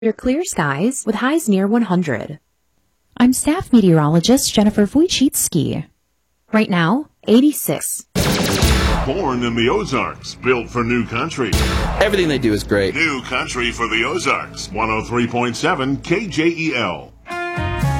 Your clear skies with highs near 100. I'm staff meteorologist Jennifer Wojcicki. Right now, 86. Born in the Ozarks, built for new country. Everything they do is great. New country for the Ozarks. 103.7 KJEL.